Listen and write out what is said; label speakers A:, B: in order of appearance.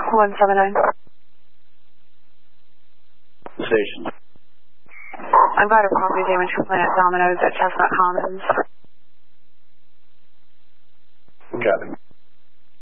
A: 179.
B: Station.
A: I've got a property damage complaint at Domino's at Chestnut Commons.